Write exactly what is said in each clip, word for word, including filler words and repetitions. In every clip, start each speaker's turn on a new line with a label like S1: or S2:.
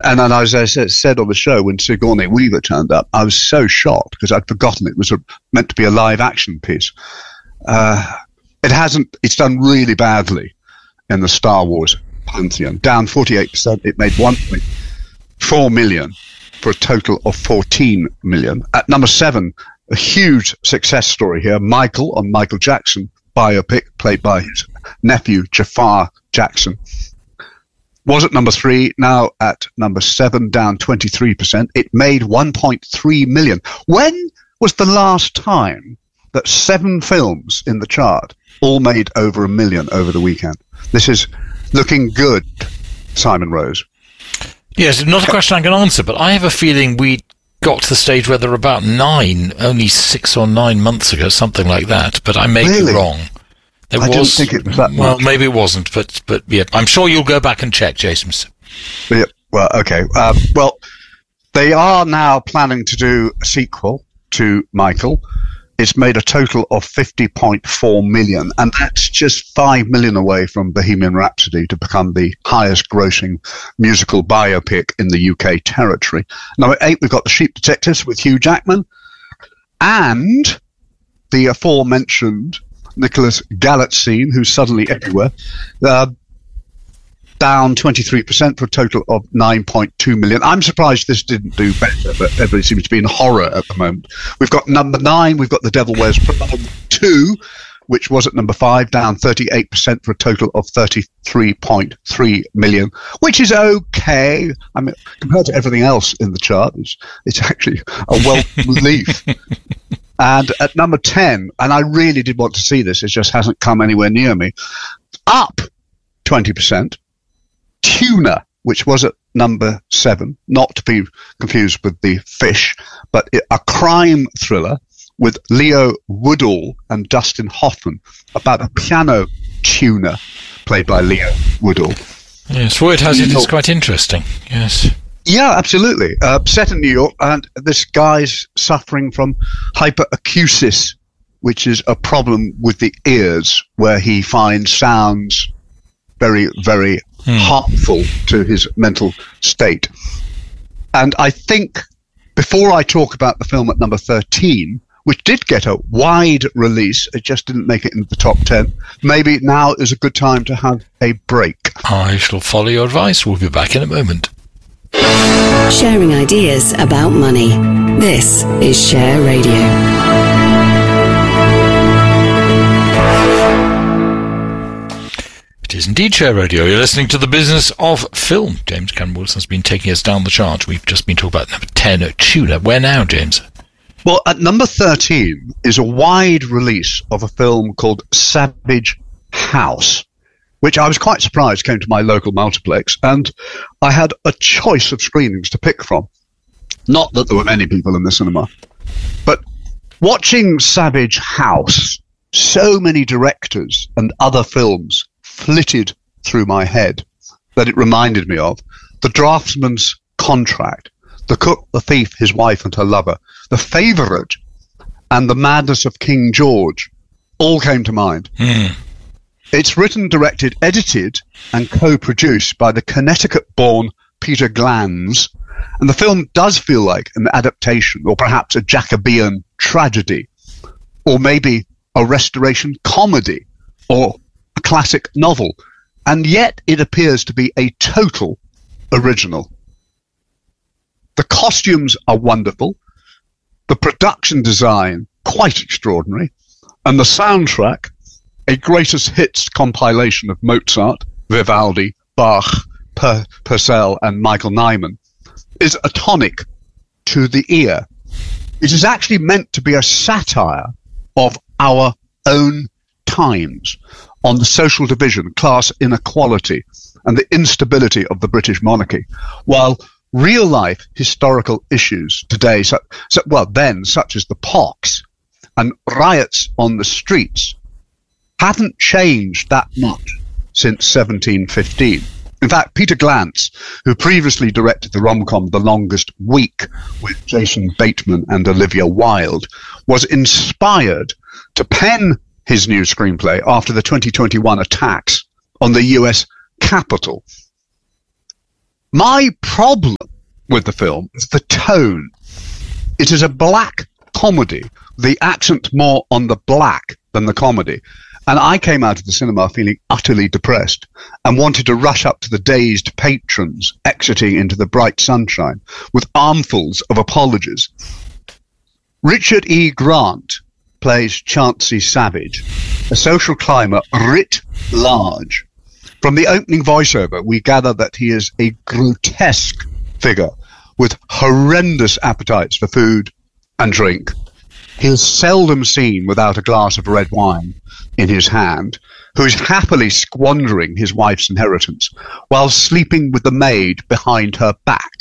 S1: and then, as I said on the show, when Sigourney Weaver turned up, I was so shocked because I'd forgotten it was a, meant to be a live action piece. Uh, it hasn't. It's done really badly in the Star Wars pantheon. Down forty-eight percent. It made one point four million for a total of fourteen million. At number seven, a huge success story here. Michael on Michael Jackson biopic, played by his nephew Jafar Jackson. Was at number three, now at number seven, down twenty-three percent. It made one point three million. When was the last time that seven films in the chart all made over a million over the weekend? This is looking good, Simon Rose.
S2: Yes, not a question I can answer, but I have a feeling we got to the stage where there were about nine, only six or nine months ago, something like that, but I may
S1: Really?
S2: be wrong. There
S1: I
S2: was,
S1: didn't think it was that
S2: well,
S1: much.
S2: maybe it wasn't, but but yeah, I'm sure you'll go back and check, Jason.
S1: Yeah, well, okay. Um, well, they are now planning to do a sequel to Michael. It's made a total of fifty point four million, and that's just five million away from Bohemian Rhapsody to become the highest grossing musical biopic in the U K territory. Number eight, we've got The Sheep Detectives with Hugh Jackman, and the aforementioned Nicholas Galitzine, who's suddenly everywhere, uh, down twenty-three percent for a total of nine point two million. I'm surprised this didn't do better, but everybody seems to be in horror at the moment. We've got number nine, we've got The Devil Wears Prada two, which was at number five, down thirty-eight percent for a total of thirty-three point three million, which is okay. I mean, compared to everything else in the chart, it's, it's actually a welcome relief. And at number ten, and I really did want to see this, it just hasn't come anywhere near me, up twenty percent, Tuna, which was at number seven, not to be confused with The Fish, but a crime thriller with Leo Woodall and Dustin Hoffman about a piano tuner played by Leo Woodall.
S2: Yes, word has it, it's quite interesting, yes.
S1: Yeah, absolutely. Uh, set in New York, and this guy's suffering from hyperacusis, which is a problem with the ears, where he finds sounds very, very hmm. harmful to his mental state. And I think, before I talk about the film at number thirteen, which did get a wide release, it just didn't make it into the top ten, maybe now is a good time to have a break.
S2: I shall follow your advice. We'll be back in a moment.
S3: Sharing ideas about money. This is Share Radio.
S2: It is indeed Share Radio. You're listening to The Business of Film. James Cameron Wilson has been taking us down the chart. We've just been talking about number ten, Tuna. Where now, James?
S1: Well, at number thirteen is a wide release of a film called Savage House, which I was quite surprised came to my local multiplex, and I had a choice of screenings to pick from. Not that there were many people in the cinema, but watching Savage House, so many directors and other films flitted through my head that it reminded me of The Draftsman's Contract, The Cook, the Thief, His Wife and Her Lover, The Favourite, and The Madness of King George all came to mind.
S2: Mm.
S1: It's written, directed, edited, and co-produced by the Connecticut-born Peter Glanz, and the film does feel like an adaptation, or perhaps a Jacobean tragedy, or maybe a restoration comedy, or a classic novel, and yet it appears to be a total original. The costumes are wonderful, the production design quite extraordinary, and the soundtrack, a greatest hits compilation of Mozart, Vivaldi, Bach, Pur- Purcell, and Michael Nyman, is a tonic to the ear. It is actually meant to be a satire of our own times on the social division, class inequality, and the instability of the British monarchy, while real-life historical issues today, so, so, well, then, such as the pox and riots on the streets, haven't changed that much since seventeen fifteen. In fact, Peter Glantz, who previously directed the rom-com The Longest Week with Jason Bateman and Olivia Wilde, was inspired to pen his new screenplay after the twenty twenty-one attacks on the U S Capitol. My problem with the film is the tone. It is a black comedy, the accent more on the black than the comedy. And I came out of the cinema feeling utterly depressed and wanted to rush up to the dazed patrons exiting into the bright sunshine with armfuls of apologies. Richard E. Grant plays Chauncey Savage, a social climber writ large. From the opening voiceover, we gather that he is a grotesque figure with horrendous appetites for food and drink. He is seldom seen without a glass of red wine in his hand, who is happily squandering his wife's inheritance while sleeping with the maid behind her back.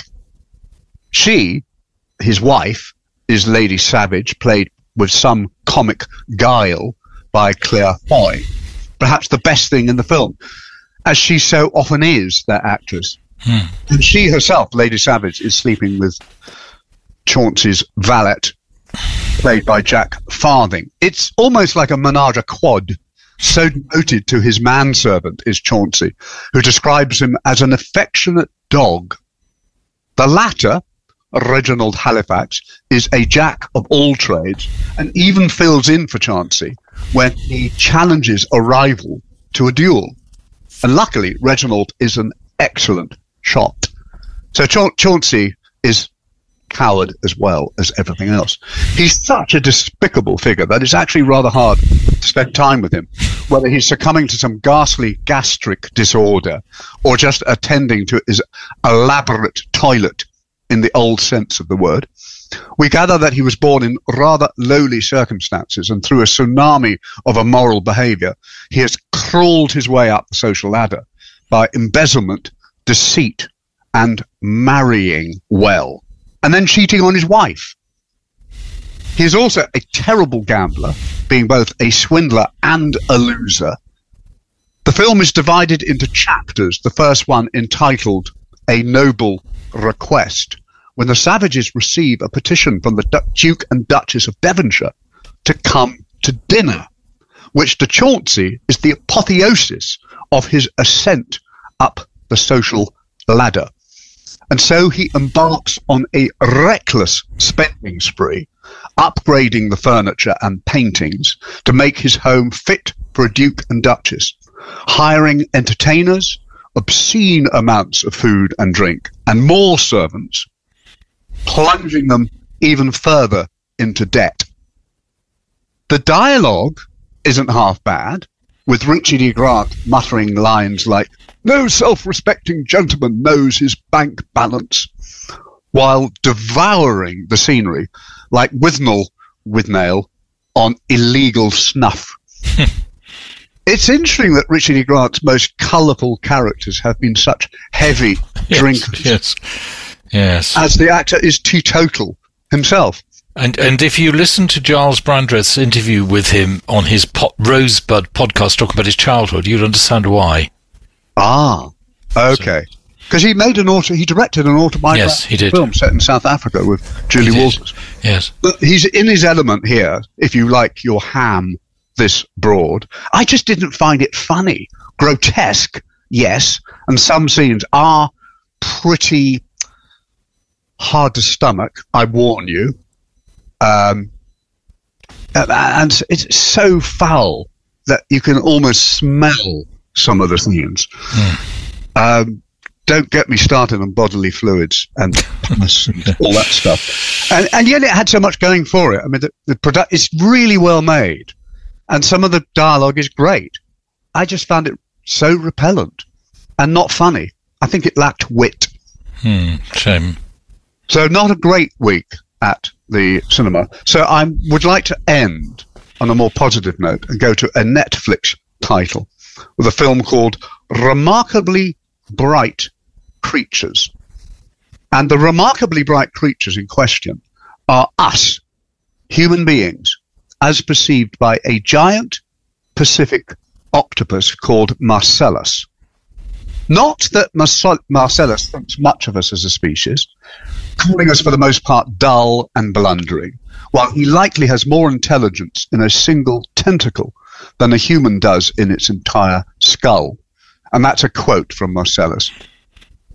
S1: She, his wife, is Lady Savage, played with some comic guile by Claire Foy, perhaps the best thing in the film, as she so often is, that actress. Hmm. And she herself, Lady Savage, is sleeping with Chauncey's valet, played by Jack Farthing. It's almost like a menage a quad, so devoted to his manservant is Chauncey, who describes him as an affectionate dog. The latter, Reginald Halifax, is a jack of all trades and even fills in for Chauncey when he challenges a rival to a duel. And luckily, Reginald is an excellent shot. So Cha- Chauncey is coward as well as everything else. He's such a despicable figure that it's actually rather hard to spend time with him, whether he's succumbing to some ghastly gastric disorder or just attending to his elaborate toilet in the old sense of the word. We gather that he was born in rather lowly circumstances, and through a tsunami of immoral behavior, he has crawled his way up the social ladder by embezzlement, deceit, and marrying well, and then cheating on his wife. He is also a terrible gambler, being both a swindler and a loser. The film is divided into chapters, the first one entitled A Noble Request, when the Savages receive a petition from the D- Duke and Duchess of Devonshire to come to dinner, which to Chauncey is the apotheosis of his ascent up the social ladder. And so he embarks on a reckless spending spree, upgrading the furniture and paintings to make his home fit for a Duke and Duchess, hiring entertainers, obscene amounts of food and drink, and more servants, plunging them even further into debt. The dialogue isn't half bad, with Richard E. Grant muttering lines like, "No self-respecting gentleman knows his bank balance," while devouring the scenery like Withnell Withnail on illegal snuff. It's interesting that Richard E. Grant's most colourful characters have been such heavy
S2: yes,
S1: drinkers.
S2: Yes, yes.
S1: As the actor is teetotal himself.
S2: And and if you listen to Giles Brandreth's interview with him on his po- Rosebud podcast talking about his childhood, you'd understand why.
S1: Ah, okay. Because he made an auto, he directed an autobiographical
S2: yes, he did.
S1: film set in South Africa with Julie Walters.
S2: Yes.
S1: But he's in his element here, if you like your ham this broad. I just didn't find it funny. Grotesque, yes, and some scenes are pretty hard to stomach, I warn you. Um, and it's so foul that you can almost smell some of the scenes. Mm. Um, don't get me started on bodily fluids and pus and all that stuff. And, and yet it had so much going for it. I mean, the, the product it's really well made, and some of the dialogue is great. I just found it so repellent and not funny. I think it lacked wit.
S2: Hmm, shame.
S1: So not a great week at the cinema. So I would like to end on a more positive note and go to a Netflix title with a film called Remarkably Bright Creatures. And the remarkably bright creatures in question are us, human beings, as perceived by a giant Pacific octopus called Marcellus. Not that Marcel- Marcellus thinks much of us as a species, calling us for the most part dull and blundering, while he likely has more intelligence in a single tentacle than a human does in its entire skull. And that's a quote from Marcellus.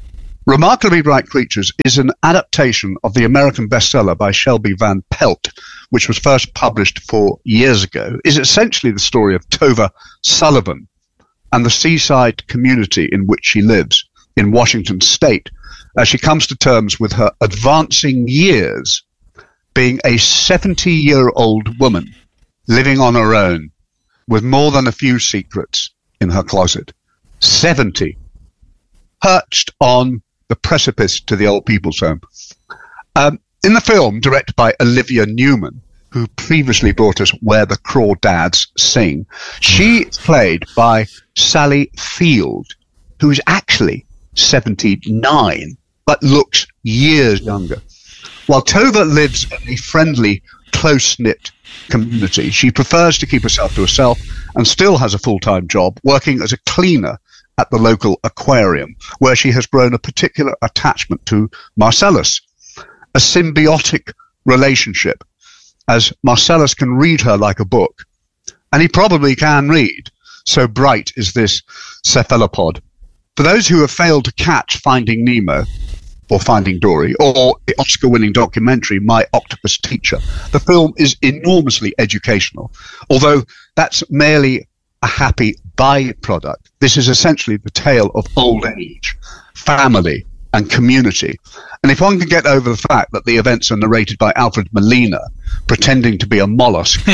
S1: Remarkably Bright Creatures is an adaptation of the American bestseller by Shelby Van Pelt, which was first published four years ago. It's essentially the story of Tova Sullivan and the seaside community in which she lives in Washington State, as she comes to terms with her advancing years, being a seventy-year-old woman living on her own with more than a few secrets in her closet. seventy. Perched on the precipice to the old people's home. Um, in the film, directed by Olivia Newman, who previously brought us Where the Crawdads Sing, she is played by Sally Field, who is actually seventy-nine, but looks years younger. While Tova lives in a friendly, close-knit community, she prefers to keep herself to herself and still has a full-time job working as a cleaner at the local aquarium, where she has grown a particular attachment to Marcellus, a symbiotic relationship, as Marcellus can read her like a book, and he probably can read, so bright is this cephalopod. For those who have failed to catch Finding Nemo, or Finding Dory, or the Oscar-winning documentary My Octopus Teacher, the film is enormously educational, although that's merely a happy byproduct. This is essentially the tale of old age, family, and community. And if one can get over the fact that the events are narrated by Alfred Molina, pretending to be a mollusk,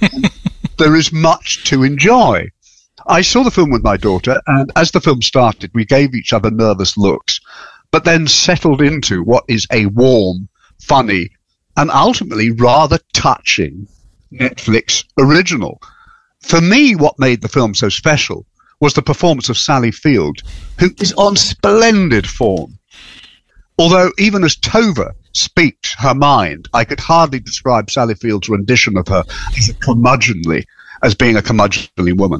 S1: there is much to enjoy. I saw the film with my daughter, and as the film started, we gave each other nervous looks, but then settled into what is a warm, funny, and ultimately rather touching Netflix original. For me, what made the film so special was the performance of Sally Field, who is on splendid form. Although even as Tova speaks her mind, I could hardly describe Sally Field's rendition of her as a curmudgeonly, as being a curmudgeonly woman.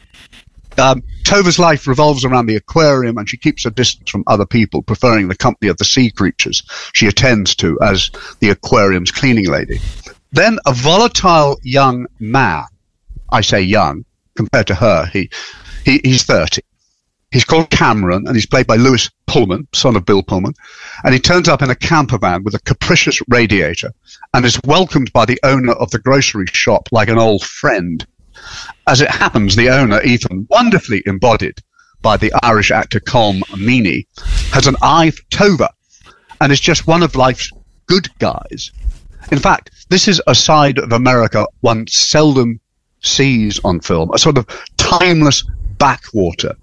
S1: Um, Tova's life revolves around the aquarium, and she keeps her distance from other people, preferring the company of the sea creatures she attends to as the aquarium's cleaning lady. Then a volatile young man, I say young, compared to her, he, he he's thirty. He's called Cameron, and he's played by Lewis Pullman, son of Bill Pullman, and he turns up in a camper van with a capricious radiator and is welcomed by the owner of the grocery shop like an old friend. As it happens, the owner, Ethan, wonderfully embodied by the Irish actor Colm Meaney, has an eye for Tova and is just one of life's good guys. In fact, this is a side of America one seldom sees on film, a sort of timeless backwater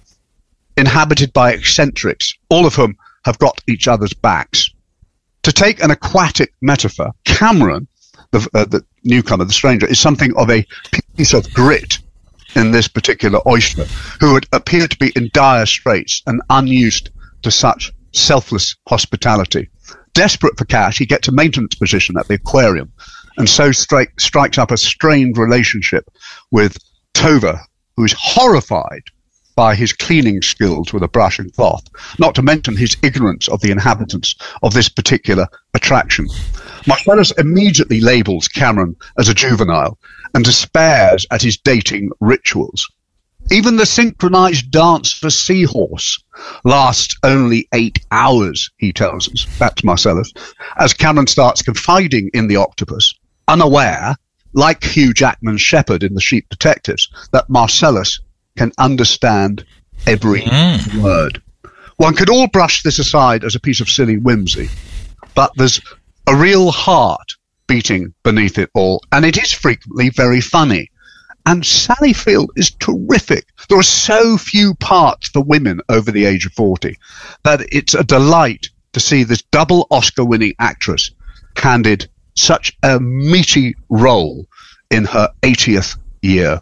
S1: inhabited by eccentrics, all of whom have got each other's backs. To take an aquatic metaphor, Cameron, the, uh, the newcomer, the stranger, is something of a piece of grit in this particular oyster, who would appear to be in dire straits and unused to such selfless hospitality. Desperate for cash, he gets a maintenance position at the aquarium, and so stri- strikes up a strained relationship with Tova, who is horrified by his cleaning skills with a brush and cloth, not to mention his ignorance of the inhabitants of this particular attraction. Marcellus immediately labels Cameron as a juvenile and despairs at his dating rituals. Even the synchronized dance for Seahorse lasts only eight hours, he tells us. That's Marcellus. As Cameron starts confiding in the octopus, unaware, like Hugh Jackman's shepherd in The Sheep Detectives, that Marcellus can understand every mm. word. One could all brush this aside as a piece of silly whimsy, but there's a real heart beating beneath it all, and it is frequently very funny. And Sally Field is terrific. There are so few parts for women over the age of forty that it's a delight to see this double Oscar-winning actress handed such a meaty role in her eightieth year.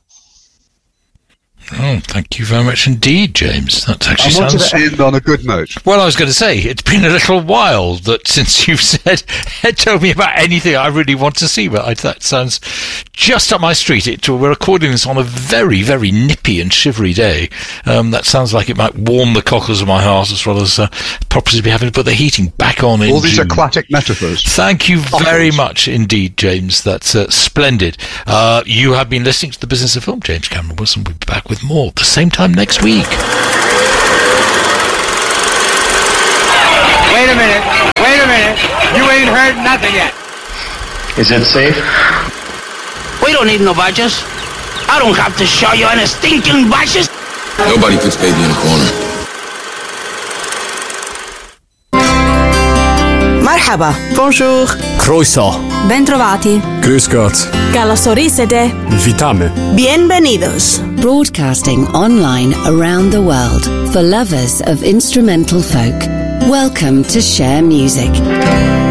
S2: Oh, thank you very much indeed, James. That actually
S1: I wanted
S2: sounds...
S1: to end on a good note.
S2: Well, I was going to say, it's been a little while that since you've said, told me about anything I really want to see, but I, that sounds just up my street. It, we're recording this on a very, very nippy and shivery day. Um, that sounds like it might warm the cockles of my heart, as well as uh, probably be having to put the heating back on in
S1: All these
S2: June.
S1: Aquatic metaphors.
S2: Thank you very much indeed, James. That's uh, splendid. Uh, you have been listening to The Business of Film. James Cameron Wilson will be back with more at the same time next week.
S4: wait a minute, wait a minute. You ain't heard nothing yet.
S5: Is it safe?
S6: We don't need no badges. I don't have to show you any stinking badges.
S7: Nobody puts baby in a corner.
S8: Marhaba. Bonjour.
S9: Croeso.
S8: Bentrovati.
S9: Grüß Gott.
S8: Καλωσορίσατε.
S9: Witamy.
S8: Bienvenidos.
S3: Broadcasting online around the world for lovers of instrumental folk. Welcome to Share Music.